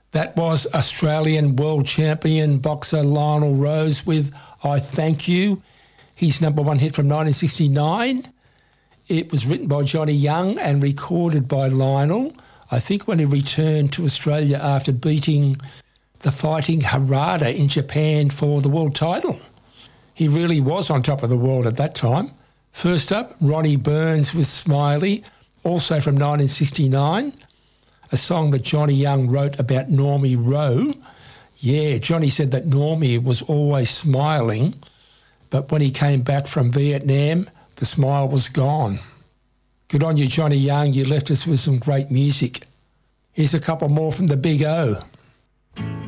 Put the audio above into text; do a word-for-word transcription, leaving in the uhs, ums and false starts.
That was Australian world champion boxer Lionel Rose with I Thank You, his number one hit from nineteen sixty-nine. It was written by Johnny Young and recorded by Lionel, I think when he returned to Australia after beating the Fighting Harada in Japan for the world title. He really was on top of the world at that time. First up, Ronnie Burns with Smiley, also from nineteen sixty-nine. A song that Johnny Young wrote about Normie Rowe. Yeah, Johnny said that Normie was always smiling, but when he came back from Vietnam, the smile was gone. Good on you, Johnny Young. You left us with some great music. Here's a couple more from the Big O.